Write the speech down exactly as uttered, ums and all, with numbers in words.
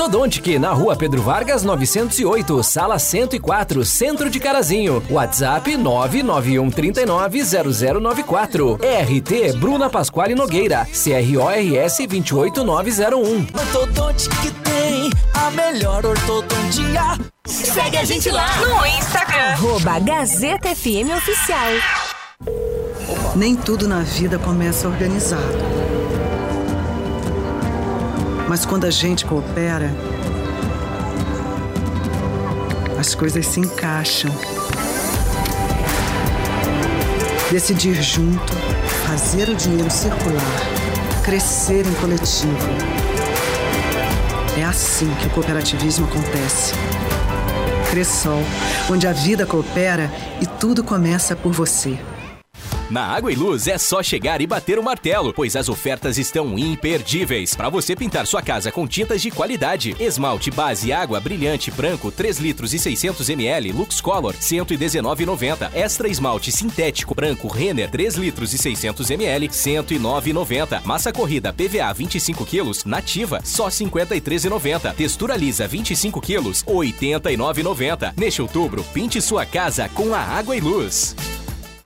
Ortodontic, na rua Pedro Vargas, novecentos e oito, sala cento e quatro, Centro de Carazinho. WhatsApp nove nove um três nove zero zero nove quatro. R T Bruna Pasquale Nogueira, C R O R S dois oito nove zero um. Ortodontic tem a melhor ortodontia. Segue a gente lá no Instagram. Arroba Gazeta F M Oficial. Nem tudo na vida começa organizado. Mas quando a gente coopera, as coisas se encaixam. Decidir junto, fazer o dinheiro circular, crescer em coletivo. É assim que o cooperativismo acontece. Cressol, onde a vida coopera e tudo começa por você. Na Água e Luz é só chegar e bater o martelo, pois as ofertas estão imperdíveis. Para você pintar sua casa com tintas de qualidade. Esmalte base água brilhante branco três litros e seiscentos mililitros Lux Color cento e dezenove reais e noventa centavos. Extra esmalte sintético branco Renner três litros e seiscentos mililitros cento e nove reais e noventa centavos. Massa corrida P V A vinte e cinco quilos Nativa só cinquenta e três reais e noventa centavos. Textura lisa vinte e cinco quilos oitenta e nove reais e noventa centavos. Neste outubro, pinte sua casa com a Água e Luz.